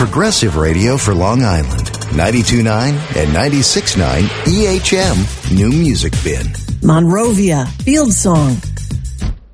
Progressive radio for Long Island. 92.9 and 96.9 EHM New Music Bin. Monrovia, Field Song.